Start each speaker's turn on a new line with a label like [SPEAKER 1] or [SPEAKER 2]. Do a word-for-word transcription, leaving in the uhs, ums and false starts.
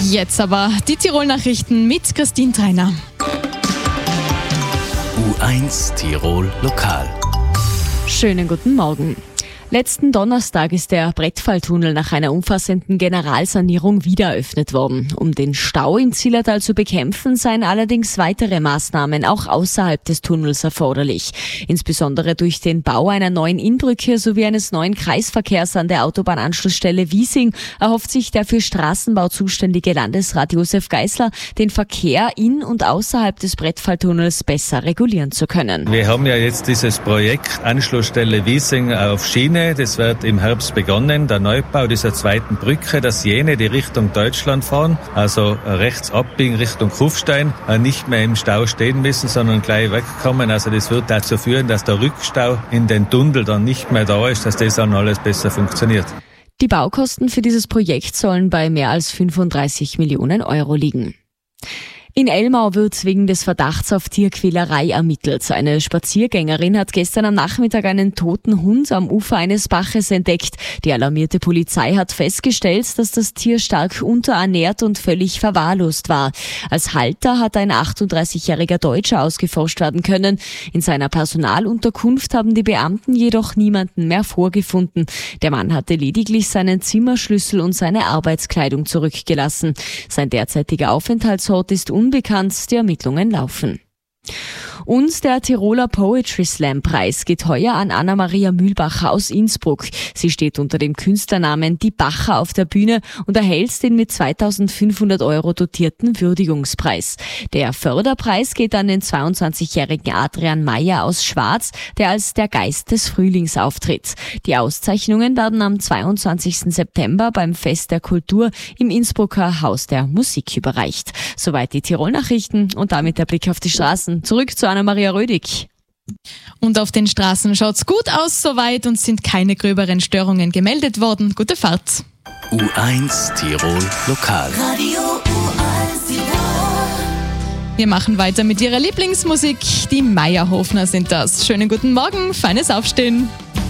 [SPEAKER 1] Jetzt aber die Tirol-Nachrichten mit Christine Theiner.
[SPEAKER 2] U eins Tirol Lokal.
[SPEAKER 3] Schönen guten Morgen. Letzten Donnerstag ist der Brettfalltunnel nach einer umfassenden Generalsanierung wieder eröffnet worden. Um den Stau im Zillertal zu bekämpfen, seien allerdings weitere Maßnahmen auch außerhalb des Tunnels erforderlich. Insbesondere durch den Bau einer neuen Innbrücke sowie eines neuen Kreisverkehrs an der Autobahnanschlussstelle Wiesing erhofft sich der für Straßenbau zuständige Landesrat Josef Geisler, den Verkehr in und außerhalb des Brettfalltunnels besser regulieren zu können.
[SPEAKER 4] Wir haben ja jetzt dieses Projekt Anschlussstelle Wiesing auf Schiene. Das wird im Herbst begonnen, der Neubau dieser zweiten Brücke, dass jene, die Richtung Deutschland fahren, also rechts abbiegen Richtung Kufstein, nicht mehr im Stau stehen müssen, sondern gleich wegkommen. Also das wird dazu führen, dass der Rückstau in den Tunnel dann nicht mehr da ist, dass das dann alles besser funktioniert.
[SPEAKER 3] Die Baukosten für dieses Projekt sollen bei mehr als fünfunddreißig Millionen Euro liegen. In Elmau wird wegen des Verdachts auf Tierquälerei ermittelt. Eine Spaziergängerin hat gestern am Nachmittag einen toten Hund am Ufer eines Baches entdeckt. Die alarmierte Polizei hat festgestellt, dass das Tier stark unterernährt und völlig verwahrlost war. Als Halter hat ein achtunddreißigjähriger Deutscher ausgeforscht werden können. In seiner Personalunterkunft haben die Beamten jedoch niemanden mehr vorgefunden. Der Mann hatte lediglich seinen Zimmerschlüssel und seine Arbeitskleidung zurückgelassen. Sein derzeitiger Aufenthaltsort ist unbekannt, die Ermittlungen laufen. Und der Tiroler Poetry Slam Preis geht heuer an Anna-Maria Mühlbacher aus Innsbruck. Sie steht unter dem Künstlernamen Die Bacher auf der Bühne und erhält den mit zweitausendfünfhundert Euro dotierten Würdigungspreis. Der Förderpreis geht an den zweiundzwanzigjährigen Adrian Meyer aus Schwarz, der als der Geist des Frühlings auftritt. Die Auszeichnungen werden am zweiundzwanzigsten September beim Fest der Kultur im Innsbrucker Haus der Musik überreicht. Soweit die Tirol-Nachrichten und damit der Blick auf die Straßen. Zurück zu Anna-Maria Rödig.
[SPEAKER 1] Und auf den Straßen schaut's gut aus soweit und sind keine gröberen Störungen gemeldet worden. Gute Fahrt.
[SPEAKER 2] U eins Tirol Lokal.
[SPEAKER 5] Radio U eins Tirol.
[SPEAKER 1] Wir machen weiter mit Ihrer Lieblingsmusik. Die Meierhofner sind das. Schönen guten Morgen, feines Aufstehen.